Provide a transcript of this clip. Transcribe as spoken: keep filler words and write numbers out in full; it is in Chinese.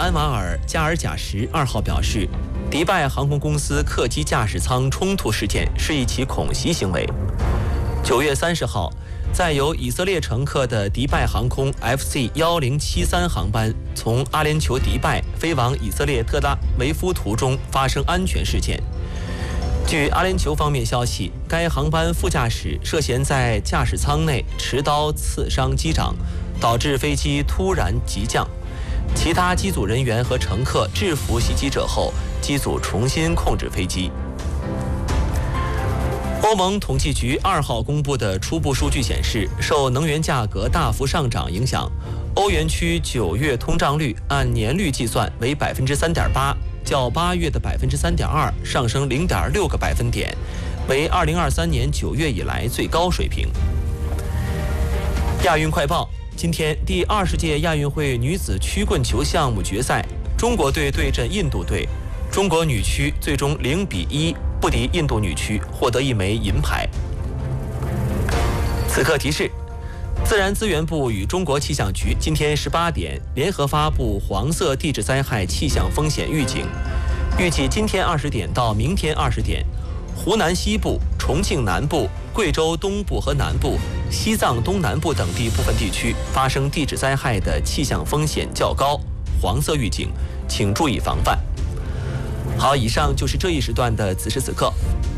安瓦尔·加尔贾什二号表示，迪拜航空公司客机驾驶舱冲突事件是一起恐袭行为。九月三十号，载有以色列乘客的迪拜航空 F C 一零七三航班从阿联酋迪拜飞往以色列特拉维夫途中发生安全事件。据阿联酋方面消息，该航班副驾驶涉嫌在驾驶舱内持刀刺伤机长，导致飞机突然急降。其他机组人员和乘客制服袭击者后，机组重新控制飞机。欧盟统计局二号公布的初步数据显示，受能源价格大幅上涨影响，欧元区九月通胀率按年率计算为百分之三点八，较八月的百分之三点二上升零点六个百分点，为二零二三年九月以来最高水平。亚运快报。今天，第二十届亚运会女子曲棍球项目决赛，中国队对阵印度队，中国女区最终零比一不敌印度女区，获得一枚银牌。此刻提示：自然资源部与中国气象局今天十八点联合发布黄色地质灾害气象风险预警，预计今天二十点到明天二十点，湖南西部、重庆南部、贵州东部和南部、西藏东南部等地部分地区发生地质灾害的气象风险较高，黄色预警，请注意防范。好，以上就是这一时段的此时此刻。